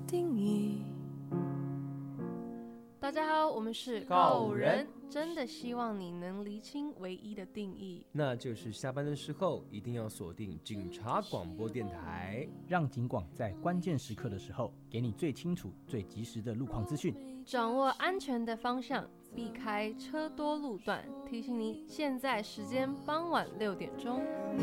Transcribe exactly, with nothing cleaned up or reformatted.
定义。 大家好，我们是告人， 真的希望你能厘清唯一的定义， 那就是下班的时候一定要锁定警察广播电台， 让警广在关键时刻的时候给你最清楚、最及时的路况资讯， 掌握安全的方向，避开车多路段。提醒你，现在时间傍晚六点钟。